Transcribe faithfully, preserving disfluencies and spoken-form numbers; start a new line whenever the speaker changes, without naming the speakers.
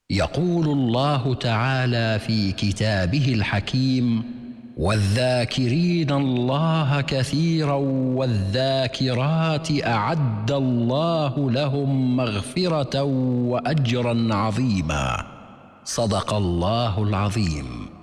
يقول الله تعالى في كتابه الحكيم: والذاكرين الله كثيرا والذاكرات أعد الله لهم مغفرة وأجرا عظيما. صدق الله العظيم.